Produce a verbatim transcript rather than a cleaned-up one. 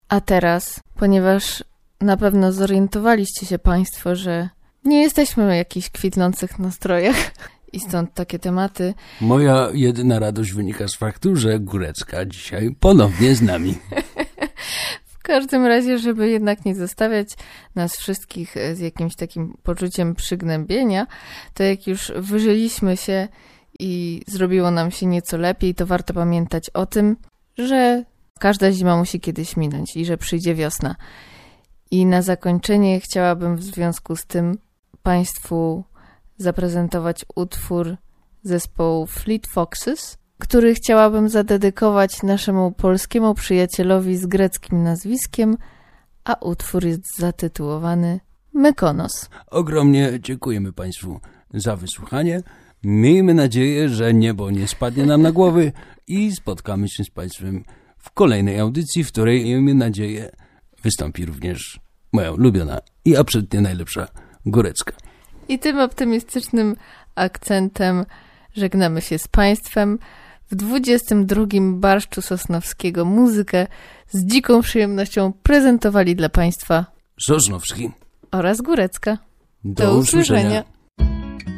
A teraz, ponieważ na pewno zorientowaliście się Państwo, że nie jesteśmy w jakichś kwitnących nastrojach i stąd takie tematy. Moja jedyna radość wynika z faktu, że Górecka dzisiaj ponownie z nami. W każdym razie, żeby jednak nie zostawiać nas wszystkich z jakimś takim poczuciem przygnębienia, to jak już wyżyliśmy się i zrobiło nam się nieco lepiej, to warto pamiętać o tym, że każda zima musi kiedyś minąć i że przyjdzie wiosna. I na zakończenie chciałabym w związku z tym Państwu zaprezentować utwór zespołu Fleet Foxes, który chciałabym zadedykować naszemu polskiemu przyjacielowi z greckim nazwiskiem, a utwór jest zatytułowany Mykonos. Ogromnie dziękujemy Państwu za wysłuchanie. Miejmy nadzieję, że niebo nie spadnie nam na głowy i spotkamy się z Państwem w kolejnej audycji, w której, miejmy nadzieję, wystąpi również moja ulubiona i absolutnie najlepsza Górecka. I tym optymistycznym akcentem żegnamy się z Państwem. W dwudziestym drugim Barszczu Sosnowskiego muzykę z dziką przyjemnością prezentowali dla Państwa Sosnowski oraz Górecka. Do, Do usłyszenia. usłyszenia.